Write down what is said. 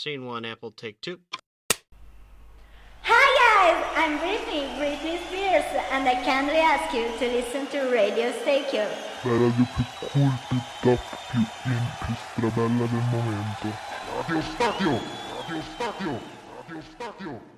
Scene 1, Apple, take 2. Hi guys, I'm Britney Spears, and I kindly ask you to listen to Radio Stereo. La radio più cool, più top, più in, più strabella del momento. Radio Stadio! Radio Stadio! Radio Stadio!